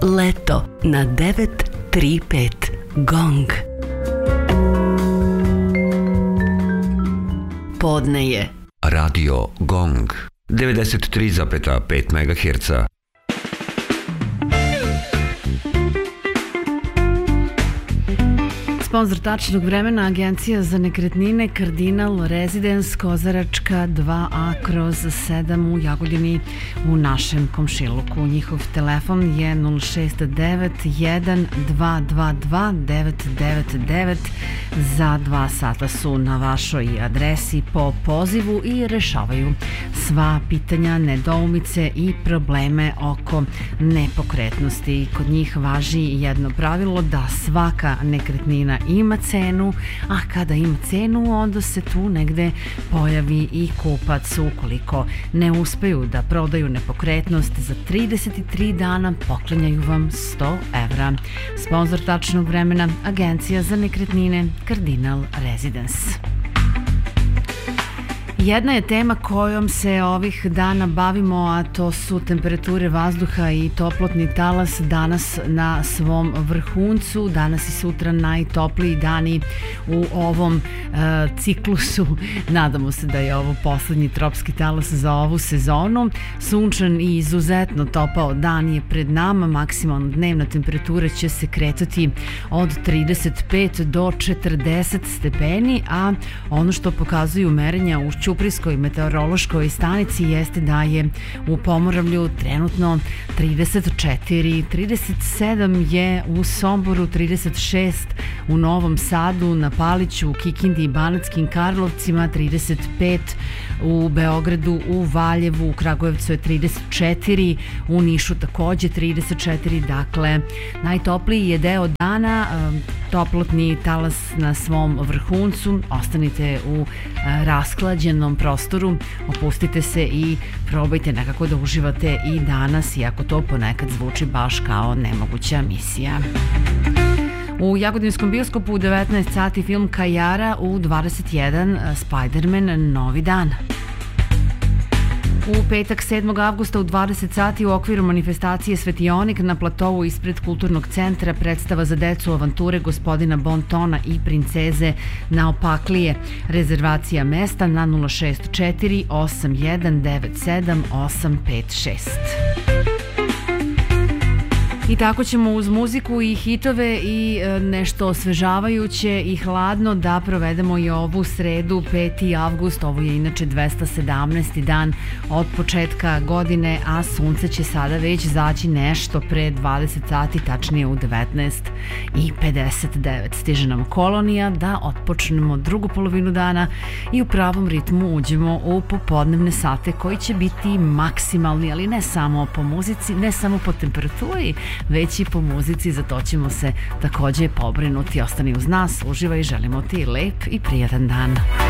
Leto na 935 Gong. Podne je Radio Gong 93,5 MHz. Sponzor tačnog vremena, Agencija za nekretnine Cardinal Residence, Kozaračka 2A/7 u Jagodini u našem komšiluku. Njihov telefon je 06912222999. Za 2 sata su na vašoj adresi po pozivu i rešavaju sva pitanja, nedoumice i probleme oko nepokretnosti. Kod njih važi jedno pravilo da svaka nekretnina ima cenu, a kada ima cenu onda se tu negde pojavi i kupac. Ukoliko ne uspeju da prodaju nepokretnost za 33 dana, poklanjaju vam 100 evra. Sponzor tačnog vremena, Agencija za nekretnine Cardinal Residence. Jedna je tema kojom se ovih dana bavimo, a to su temperature vazduha i toplotni talas danas na svom vrhuncu. Danas i sutra najtopliji dani u ovom ciklusu. Nadamo se da je ovo poslednji tropski talas za ovu sezonu. Sunčan i izuzetno topao dan je pred nama. Maksimalna dnevna temperatura će se kretati od 35 do 40 stepeni, a ono što pokazuju merenja u Ćuprijskoj meteorološkoj stanici jeste da je u Pomoravlju trenutno 34, 37 je u Somboru, 36 u Novom Sadu, na Paliću, u Kikindi i Banatskim Karlovcima, 35 u Beogradu, u Valjevu, u Kragujevcu je 34, u Nišu takođe 34, dakle najtopliji je deo dana, toplotni talas na svom vrhuncu. Ostanite u rasklađenom prostoru, opustite se i probajte nekako da uživate i danas, iako to ponekad zvuči baš kao nemoguća misija. U Jagodinskom bioskopu u 19 sati film Kajara, u 21 Spider-Man Novi dan. U petak 7. avgusta u 20 sati u okviru manifestacije Svetionik na platovu ispred Kulturnog centra predstava za decu avanture gospodina Bontona i princeze Naopaklije. Rezervacija mesta na 064 8197 856. I tako ćemo uz muziku i hitove i nešto osvežavajuće i hladno da provedemo i ovu sredu, 5. avgust. Ovo je inače 217. dan od početka godine, a sunce će sada već zaći nešto pre 20 sati, tačnije u 19:59. Stiže nam kolonija da otpočnemo drugu polovinu dana i u pravom ritmu uđemo u popodnevne sate koji će biti maksimalni, ali ne samo po muzici, ne samo po temperaturi, već i po muzici. Za to ćemo se takođe pobrinuti. Ostani uz nas, uživaj i želimo ti lep i prijatan dan.